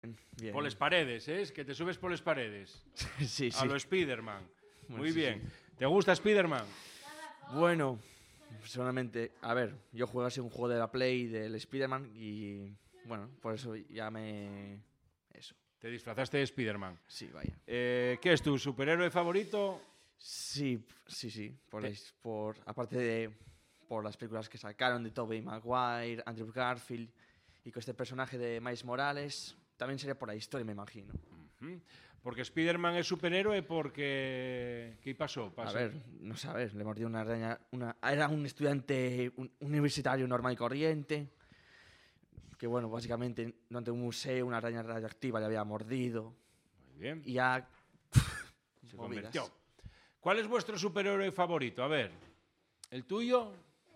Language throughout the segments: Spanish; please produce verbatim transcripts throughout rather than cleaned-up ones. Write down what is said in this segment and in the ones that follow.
Bien. Por las paredes, ¿eh? Que te subes por las paredes. Sí, sí. A lo Spiderman. Bueno, Muy sí, bien. sí. ¿Te gusta Spiderman? Bueno, solamente, a ver, yo juego así un juego de la Play del Spider-Man y bueno, por eso ya me... Eso. Te disfrazaste de Spiderman. Sí, vaya. Eh, ¿Qué es tu superhéroe favorito? Sí, sí, sí. Por, Te- la his- por aparte de por las películas que sacaron de Tobey Maguire, Andrew Garfield y con este personaje de Miles Morales, también sería por la historia, me imagino. Ujú. Porque Spiderman es superhéroe porque... ¿Qué pasó? A Pasó. ver, no sé, a ver, le mordió una araña, una, era un estudiante un- universitario normal y corriente, que bueno, básicamente durante un museo una araña radioactiva le había mordido Muy bien. y ya... Se convirtió. ¿Cuál es vuestro superhéroe favorito? A ver, ¿el tuyo?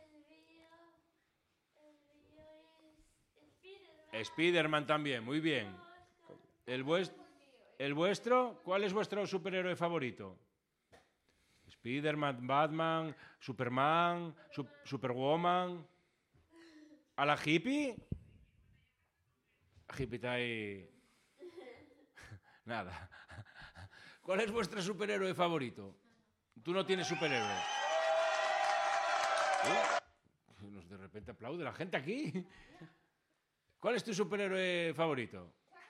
Spiderman también, muy bien. ¿El, vues- ¿El vuestro? ¿Cuál es vuestro superhéroe favorito? Spiderman, Batman, Superman, Sup- Superwoman. ¿A la hippie? La hippie está ahí. Nada. ¿Cuál es vuestro superhéroe favorito? Tú no tienes superhéroe. Uh, nos de repente aplaude la gente aquí. ¿Cuál es tu superhéroe favorito?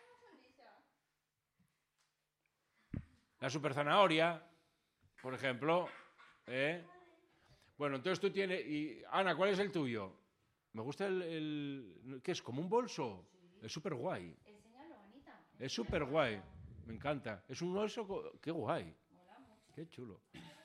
La super zanahoria, por ejemplo. ¿eh? Bueno, entonces tú tienes... Y, Ana, ¿cuál es el tuyo? Me gusta el... el ¿qué es? ¿Como un bolso? Es súper guay. Enséñalo, Anita. Es súper guay. Me encanta. Es un bolso... co- Qué guay. Qué chulo.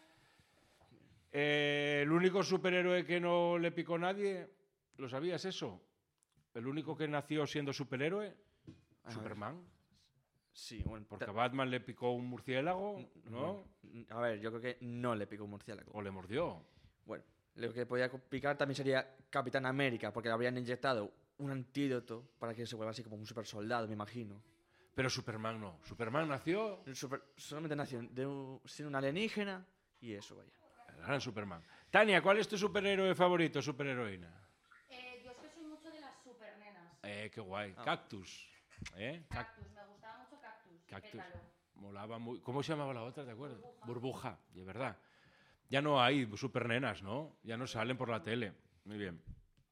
Eh, el único superhéroe que no le picó nadie, ¿lo sabías eso? El único que nació siendo superhéroe, A Superman. Sí, bueno, Porque a ta- Batman le picó un murciélago, ¿no? bueno, a ver, yo creo que no le picó un murciélago. O le mordió. Bueno, lo que podía picar también sería Capitán América, porque le habrían inyectado un antídoto para que se vuelva así como un super soldado, me imagino. Pero Superman no. Superman nació El super- solamente nació de un, siendo un alienígena y eso, vaya. el gran Superman. Tania, ¿cuál es tu superhéroe favorito, superheroína? Eh, yo es que soy mucho de las supernenas. Eh, qué guay. Ah. Cactus. ¿Eh? Cac- Cactus, me gustaba mucho Cactus. Cactus. Pétalo. Molaba muy... ¿Cómo se llamaba la otra, te acuerdas? Burbuja, de verdad. Ya no hay supernenas, ¿no? Ya no salen por la tele. Muy bien.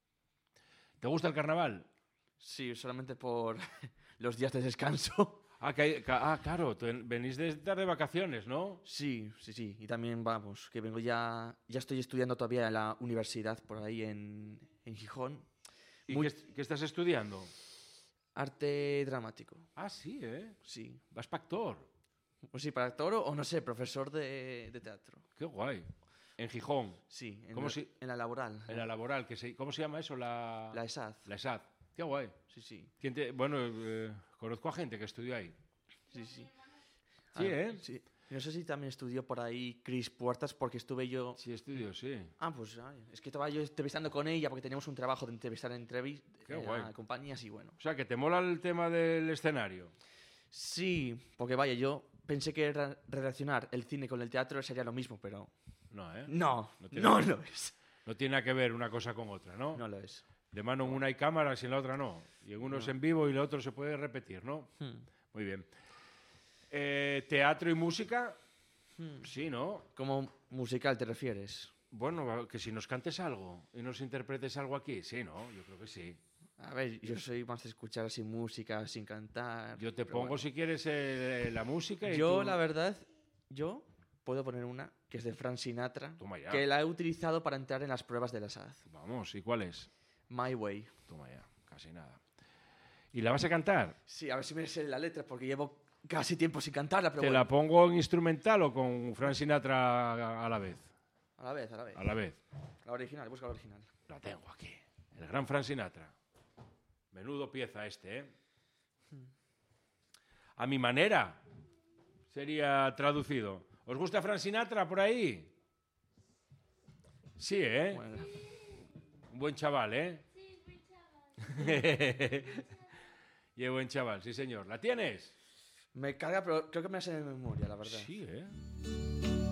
¿Te gusta el carnaval? Sí, solamente por los días de descanso. Ah, que hay- ca- ah, claro, tú en- venís de estar de vacaciones, ¿no? Sí, sí, sí. Y también, vamos, que vengo ya... Ya estoy estudiando todavía en la universidad por ahí en, en Gijón. ¿Y Muy- qué, est- qué estás estudiando? Arte dramático. Ah, sí, ¿eh? Sí. Vas para actor. O sí, para actor o no sé, profesor de, de teatro. Qué guay. En Gijón, Sí, en, ¿Cómo la, si- en la laboral. en la laboral. Que se, ¿Cómo se llama eso? La, La ESAD. la ESAD. Qué guay. Sí, sí. ¿Quién te- bueno, eh, conozco a gente que estudió ahí. Sí, sí. Sí, ¿eh? Sí. No sé si también estudió por ahí Cris Puertas porque estuve yo... Sí, estudió, sí. Ah, pues ay, es que estaba yo entrevistando con ella porque teníamos un trabajo de entrevistar entrevis- Qué eh, guay. a compañías y bueno. O sea, que te mola el tema del escenario. Sí, porque vaya, yo pensé que era relacionar el cine con el teatro sería lo mismo, pero No, ¿eh? no, No tiene- no lo es. No tiene nada que ver una cosa con otra, ¿no? No lo es. De mano en una hay cámaras y en la otra no. Y en uno es en vivo y en el otro se puede repetir, ¿no? Hmm. Muy bien. Eh, ¿Teatro y música? Sí, ¿no? ¿Cómo musical te refieres? Bueno, que si nos cantes algo y nos interpretes algo aquí. Sí, ¿no? Yo creo que sí. A ver, yo soy más de escuchar así música sin cantar. Yo te pero pongo, bueno. si quieres, eh, la música y Yo, tú- la verdad, yo puedo poner una que es de Frank Sinatra, Toma ya. que la he utilizado para entrar en las pruebas de la S A D. Vamos, ¿y cuál es? My Way. Toma ya, casi nada. ¿Y la vas a cantar? Sí, a ver si me sé la letra, porque llevo casi tiempo sin cantarla, pero ¿Te bueno. la pongo en instrumental o con Frank Sinatra a- a la vez? A la vez, a la vez. A la vez. La original, busca la original. La tengo aquí. El gran Frank Sinatra. Menudo pieza este, ¿eh? A mi manera sería traducido. ¿Os gusta Frank Sinatra por ahí? Sí, ¿eh? Bueno, Un buen chaval, ¿eh? Y es buen chaval, sí señor. ¿La tienes? me carga, pero creo que me la sé de memoria, la verdad. Sí, ¿eh?